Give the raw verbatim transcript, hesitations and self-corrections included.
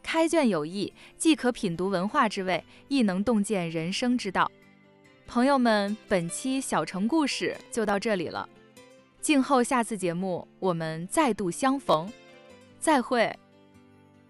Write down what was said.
开卷有益，既可品读文化之味，亦能洞见人生之道。朋友们，本期小城故事就到这里了，静候下次节目，我们再度相逢，再会。